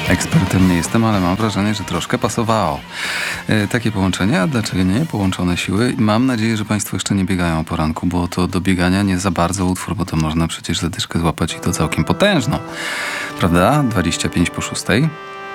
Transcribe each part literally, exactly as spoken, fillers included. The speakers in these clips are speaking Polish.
Ekspertem nie jestem, ale mam wrażenie, że troszkę pasowało. E, takie połączenia, a dlaczego nie? Połączone siły. Mam nadzieję, że Państwo jeszcze nie biegają o poranku, bo to do biegania nie za bardzo utwór, bo to można przecież zadyszkę złapać i to całkiem potężną. Prawda? dwadzieścia pięć po szóstej.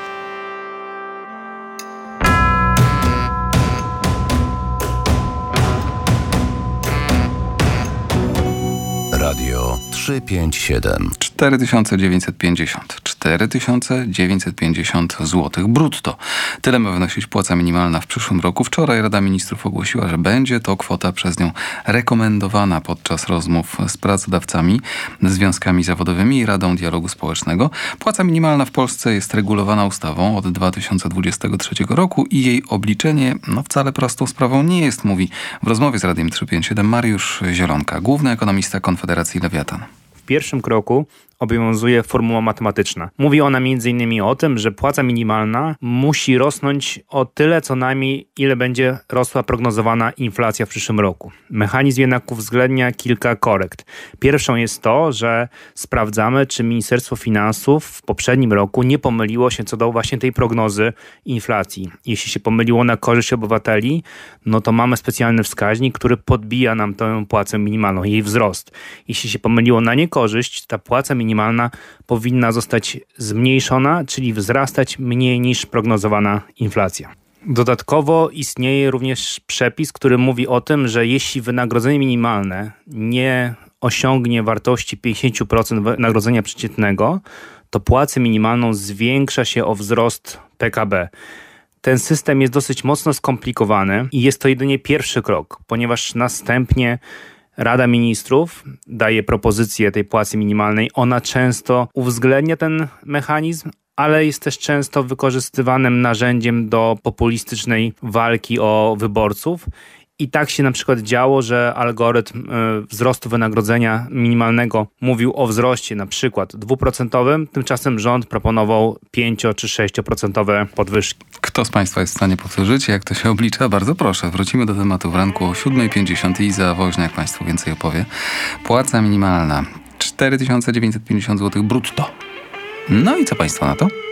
Radio trzysta pięćdziesiąt siedem. cztery tysiące dziewięćset pięćdziesiąt. cztery tysiące dziewięćset pięćdziesiąt złotych brutto. Tyle ma wynosić płaca minimalna w przyszłym roku. Wczoraj Rada Ministrów ogłosiła, że będzie to kwota przez nią rekomendowana podczas rozmów z pracodawcami, związkami zawodowymi i Radą Dialogu Społecznego. Płaca minimalna w Polsce jest regulowana ustawą od dwa tysiące dwudziestego trzeciego roku i jej obliczenie no wcale prostą sprawą nie jest, mówi w rozmowie z Radiem trzysta pięćdziesiąt siedem Mariusz Zielonka, główny ekonomista Konfederacji Lewiatan. W pierwszym kroku obowiązuje formuła matematyczna. Mówi ona między innymi o tym, że płaca minimalna musi rosnąć o tyle co najmniej, ile będzie rosła prognozowana inflacja w przyszłym roku. Mechanizm jednak uwzględnia kilka korekt. Pierwszą jest to, że sprawdzamy, czy Ministerstwo Finansów w poprzednim roku nie pomyliło się co do właśnie tej prognozy inflacji. Jeśli się pomyliło na korzyść obywateli, no to mamy specjalny wskaźnik, który podbija nam tę płacę minimalną, jej wzrost. Jeśli się pomyliło na niekorzyść, ta płaca minimalna minimalna powinna zostać zmniejszona, czyli wzrastać mniej niż prognozowana inflacja. Dodatkowo istnieje również przepis, który mówi o tym, że jeśli wynagrodzenie minimalne nie osiągnie wartości pięćdziesiąt procent wynagrodzenia przeciętnego, to płacę minimalną zwiększa się o wzrost P K B. Ten system jest dosyć mocno skomplikowany i jest to jedynie pierwszy krok, ponieważ następnie Rada Ministrów daje propozycję tej płacy minimalnej. Ona często uwzględnia ten mechanizm, ale jest też często wykorzystywanym narzędziem do populistycznej walki o wyborców. I tak się na przykład działo, że algorytm wzrostu wynagrodzenia minimalnego mówił o wzroście na przykład dwuprocentowym, tymczasem rząd proponował pięcio czy sześcioprocentowe podwyżki. Kto z Państwa jest w stanie powtórzyć, jak to się oblicza? Bardzo proszę. Wrócimy do tematu w ranku o siódma pięćdziesiąt i Iza Woźniak Państwu więcej opowie. Płaca minimalna cztery tysiące dziewięćset pięćdziesiąt złotych brutto. No i co Państwo na to?